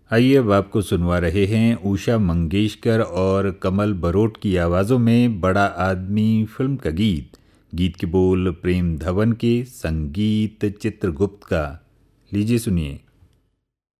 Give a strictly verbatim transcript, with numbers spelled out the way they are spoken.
आइए अब आपको सुनवा रहे हैं उषा मंगेशकर और कमल बरोट की आवाज़ों में बड़ा आदमी फिल्म का गीत। गीत के बोल प्रेम धवन के, संगीत चित्रगुप्त का। लीजिए सुनिए।